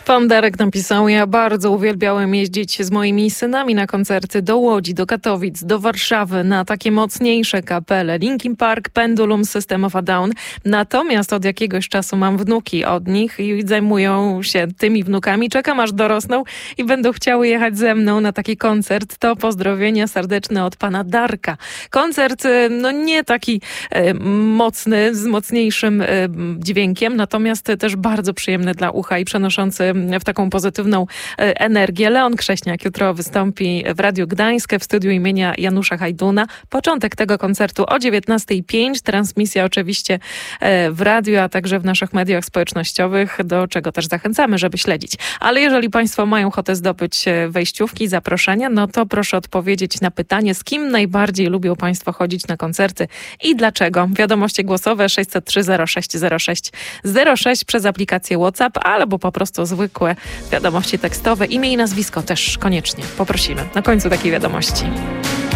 Pan Darek napisał: ja bardzo uwielbiałem jeździć z moimi synami na koncerty do Łodzi, do Katowic, do Warszawy, na takie mocniejsze kapele. Linkin Park, Pendulum, System of a Down. Natomiast od jakiegoś czasu mam wnuki od nich i zajmują się tymi wnukami. Czekam, aż dorosną i będą chciały jechać ze mną na taki koncert. To pozdrowienia serdeczne od pana Darka. Koncert, no nie taki mocny, z mocniejszym dźwiękiem, natomiast też bardzo przyjemny dla ucha i przenoszący w taką pozytywną energię. Leon Krześniak jutro wystąpi w Radiu Gdańsk w studiu imienia Janusza Hajduna. Początek tego koncertu o 19:05. Transmisja oczywiście w radiu, a także w naszych mediach społecznościowych, do czego też zachęcamy, żeby śledzić. Ale jeżeli państwo mają ochotę zdobyć wejściówki, zaproszenia, no to proszę odpowiedzieć na pytanie, z kim najbardziej lubią państwo chodzić na koncerty i dlaczego. Wiadomości głosowe 603 06 06 06 przez aplikację WhatsApp albo po prostu zwykłe wiadomości tekstowe. Imię i nazwisko też koniecznie poprosimy na końcu takiej wiadomości.